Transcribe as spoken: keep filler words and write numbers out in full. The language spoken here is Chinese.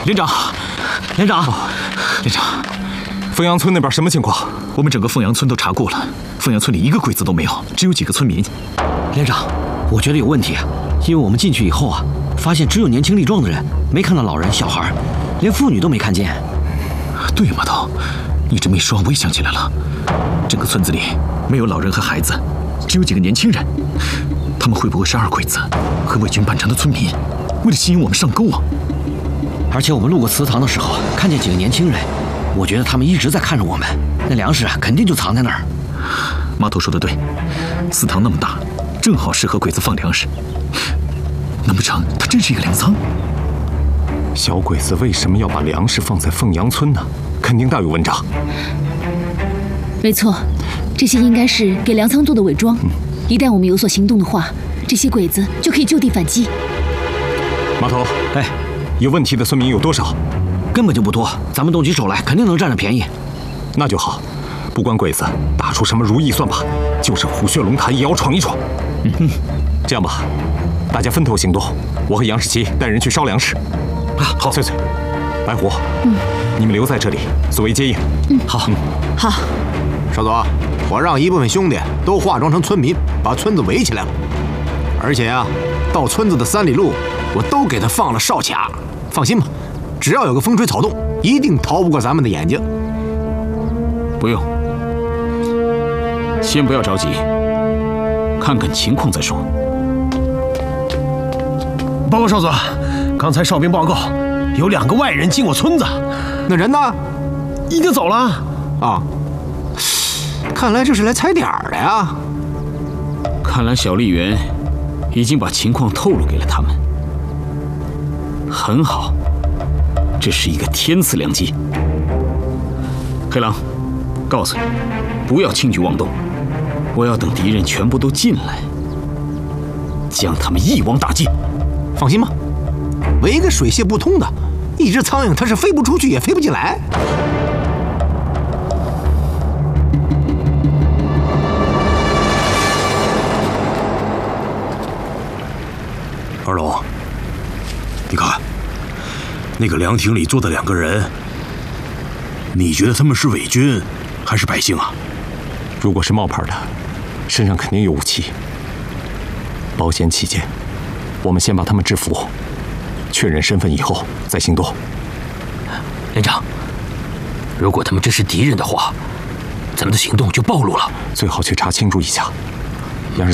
连长，连长，连长， 凤阳村那边什么情况？ 我们整个凤阳村都查过了，凤阳村里一个鬼子都没有，只有几个村民。 连长，我觉得有问题啊，因为我们进去以后啊，发现只有年轻力壮的人，没看到老人、小孩，连妇女都没看见。 对呀，马头，你这么一说，我也想起来了，整个村子里没有老人和孩子，只有几个年轻人。他们会不会是二鬼子和伪军扮成的村民，为了吸引我们上钩啊？ 而且我们路过祠堂的时候，看见几个年轻人，我觉得他们一直在看着我们。那粮食啊，肯定就藏在那儿。 马头说的对，祠堂那么大，正好适合鬼子放粮食。难不成它真是一个粮仓？ 小鬼子为什么要把粮食放在凤阳村呢？肯定大有文章。 没错，这些应该是给粮仓做的伪装。嗯、一旦我们有所行动的话，这些鬼子就可以就地反击。 马头， 哎， 有问题的村民有多少？ 根本就不多，咱们动起手来，肯定能占着便宜。 那就好，不管鬼子打出什么如意算盘，就是虎穴龙潭也要闯一闯。嗯嗯，这样吧，大家分头行动，我和杨十七带人去烧粮食。啊，好，翠翠，白虎，嗯，你们留在这里作为接应。 嗯， 好， 嗯，好。 少佐，我让一部分兄弟都化妆成村民，把村子围起来了。而且啊，到村子的三里路，我都给他放了哨卡。放心吧，只要有个风吹草动，一定逃不过咱们的眼睛。 不用，先不要着急，看看情况再说。 报告少佐，刚才哨兵报告，有两个外人进我村子。 那人呢？ 已经走了。 啊，看来这是来踩点儿的呀。 看来小丽媛已经把情况透露给了他们。很好，这是一个天赐良机。黑狼，告诉你，不要轻举妄动，我要等敌人全部都进来，将他们一网打尽。 放心吧，围个水泄不通的，一只苍蝇它是飞不出去也飞不进来。 二龙，你看，那个凉亭里坐的两个人，你觉得他们是伪军还是百姓啊？ 如果是冒牌的，身上肯定有武器。保险起见，我们先把他们制服，确认身份以后再行动。 连长，如果他们真是敌人的话，咱们的行动就暴露了。 最好去查清楚一下，